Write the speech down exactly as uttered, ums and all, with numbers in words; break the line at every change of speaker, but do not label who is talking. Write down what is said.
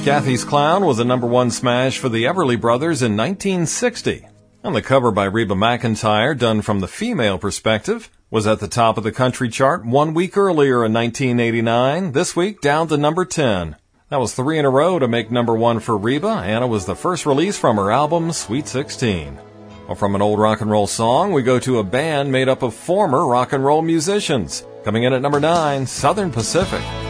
Kathy's Clown was a number one smash for the Everly Brothers in nineteen sixty. And the cover by Reba McEntire, done from the female perspective, was at the top of the country chart one week earlier in nineteen eighty-nine, this week down to number ten. That was three in a row to make number one for Reba, and it was the first release from her album, Sweet sixteen. Well, from an old rock and roll song, we go to a band made up of former rock and roll musicians. Coming in at number nine, Southern Pacific.